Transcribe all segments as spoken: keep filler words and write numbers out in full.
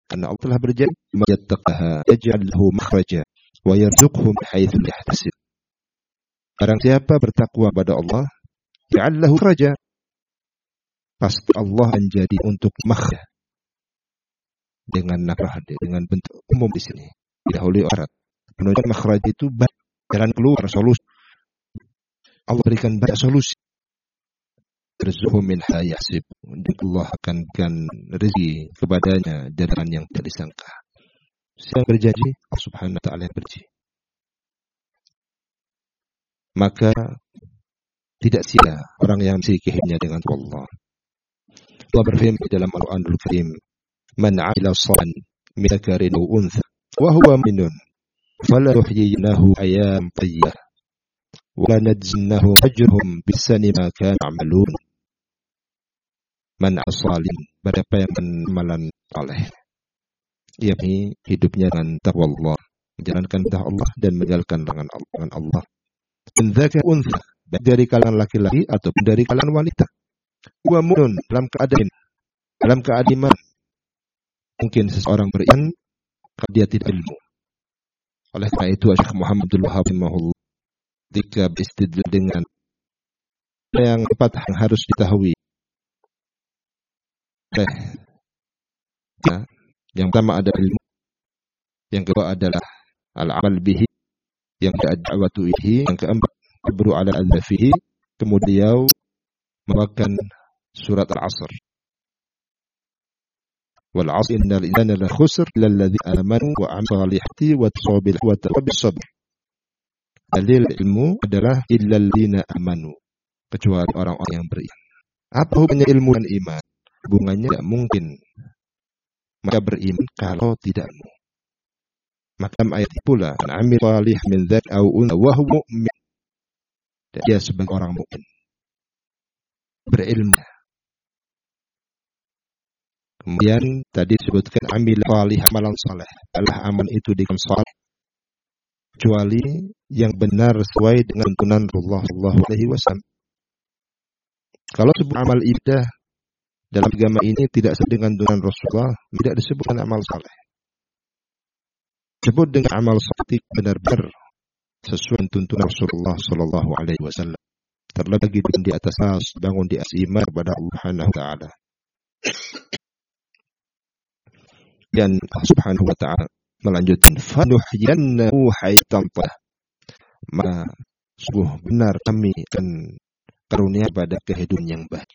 Karena Allah telah berjanji, "Mayattaqaha yaj'al lahu makhraja wa yarzuqhu min haitsu la yahtasib." Barang siapa bertakwa pada Allah, ja'al lahu makhraja, pasti Allah menjadi untuk makhraj dengan nakrah, dengan bentuk umum di sini. Didahului syarat. Menunjukkan makhraj itu jalan keluar, solusi. Allah berikan banyak solusi. Rizquhu min haitsu yahtasib. Allah akan berikan rezeki kepadanya dengan yang tidak disangka. Siapa berjanji? Allah Subhanahu wa taala yang berjanji. Maka tidak sia orang yang memiliki dengan Allah. Allah berfirman dalam Al-Qur'anul Karim, "Man 'amila shalihan min dzakarin aw untha wa huwa mu'minun, falanuhyiyinnahu hayatan thayyibah wa lanajziyannahum ajrahum biahsani ma kanu ya'malun." Man 'amila shalihan, berapa yang amalan saleh, yakni hidupnya dengan takwa Allah, menjalankan perintah Allah dan meninggalkan larangan Allah. Min dzakarin aw untha, dari kalangan laki-laki ataupun dari kalangan wanita. Wa mu'minun, dalam keadaan dalam keadaan iman. Mungkin seseorang beriman kalau dia tidak ilmu. Oleh karena itu Syekh Muhammad Abdul Wahhab rahimahullah ketika beristidlal dengan yang empat yang harus diketahui. Eh, ya, yang pertama ada ilmu, yang kedua adalah al-amal bihi, yang kedua ad-da'watu bihi, yang keempat sabru ala al-fihi, kemudian membacakan surat Al-Asr. Wal 'asri innal insana la khusr illa alladziina aamanu wa 'amilus shalihati wa tawasaw bis sabr. Dalil ilmu adalah illa alladziina aamanu, kecuali orang-orang yang beriman. Apa hubungannya ilmu dan iman? Hubungannya tidak mungkin mereka beriman kalau tidak ilmu. Maka ayat pula, "Man 'amila shalihan min dzakarin aw untha wa huwa mu'min." Dia sebagai orang mukmin berilmu. Kemudian tadi disebutkan amil salih, amalan saleh. Adalah amal itu dengan saleh kecuali yang benar sesuai dengan tuntunan Rasulullah sallallahu alaihi wasallam. Kalau sebuah amal ibadah dalam agama ini tidak sesuai dengan tuntunan Rasulullah, tidak disebutkan amal saleh. Disebut dengan amal saleh benar-benar sesuai dengan tuntunan Rasulullah sallallahu alaihi wasallam. Terlebih di atas as, bangun di atas iman kepada Allah Subhanahu wa taala. Dan Allah Subhanahu wa taala melanjutkan, "Fanuhyiyannahu hayatan thayyibah." Maka sungguh benar kami akan karunia pada kehidupan yang baik.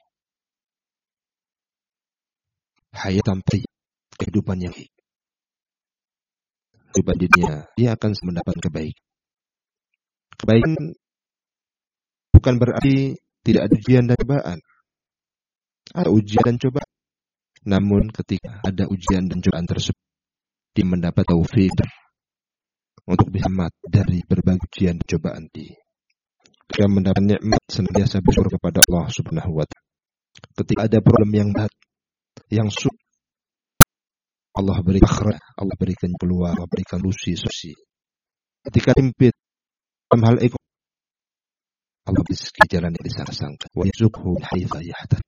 Hayatan thayyibah, kehidupan yang baik. Kehidupan dunia, dia akan mendapat kebaikan. Kebaikan bukan berarti tidak ada ujian dan cobaan. Ada ujian dan cobaan. Namun ketika ada ujian dan cobaan tersebut, dia mendapat taufik untuk selamat dari berbagai ujian dan cobaan dia. Ketika mendapat nikmat, senantiasa bersyukur kepada Allah Subhanahu wa taala. Ketika ada problem yang berat, yang sulit, Allah beri makhraj, Allah berikan keluar, Allah berikan solusi. Ketika sempit dalam hal ekonomi, Allah beri jalan yang disangka-sangka. Wa yarzuqhu min haitsu yahtasib.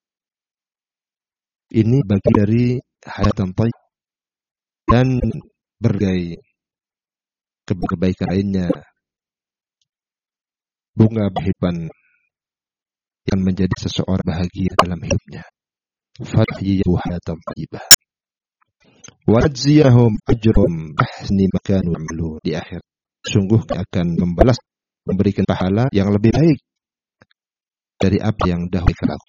Ini bagi dari hayatan thayyibah dan berbagai kebaikan lainnya. Bunga kehidupan yang menjadi seseorang bahagia dalam hidupnya. Fahyiyu hayatan thayyibah. Wa najziyahum ajrum ahsani ma kanu ya'malun. Di akhir sungguh akan membalas, memberikan pahala yang lebih baik dari apa yang dahulu mereka lakukan.